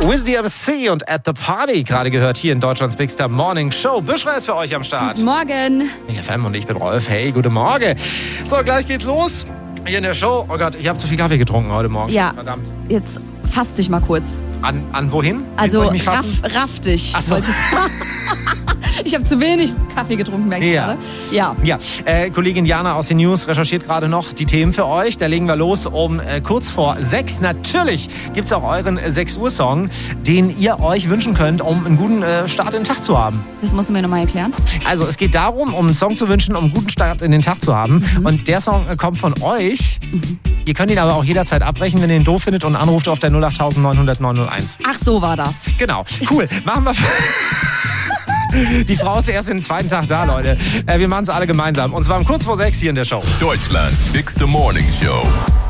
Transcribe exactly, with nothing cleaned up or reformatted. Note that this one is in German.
Wiz D M C und At the Party, gerade gehört hier in Deutschlands Big Star Morning Show. Büschra ist für euch am Start. Guten Morgen. Ich F M und ich bin Rolf. Hey, guten Morgen. So, gleich geht's los. Hier in der Show. Oh Gott, ich habe zu viel Kaffee getrunken heute Morgen. Ja, verdammt. Jetzt fass dich mal kurz. An, an wohin? Also soll ich mich fassen? raff, raff dich. Ach so. wollte ich sagen. Ich habe zu wenig Kaffee getrunken, merke ich Ja. gerade. Ja. Ja, äh, Kollegin Jana aus den News recherchiert gerade noch die Themen für euch. Da legen wir los um äh, kurz vor sechs. Natürlich gibt es auch euren äh, sechs Uhr Song, den ihr euch wünschen könnt, um einen guten äh, Start in den Tag zu haben. Das musst du mir nochmal erklären. Also es geht darum, um einen Song zu wünschen, um einen guten Start in den Tag zu haben. Mhm. Und der Song äh, kommt von euch. Mhm. Ihr könnt ihn aber auch jederzeit abbrechen, wenn ihr ihn doof findet und anruft auf der null acht neun null null neun null eins. Ach, so war das. Genau, cool. Machen wir... Die Frau ist erst den zweiten Tag da, Leute. Äh, wir machen es alle gemeinsam. Und zwar um kurz vor sechs hier in der Show. Deutschlands Big Star Morning Show.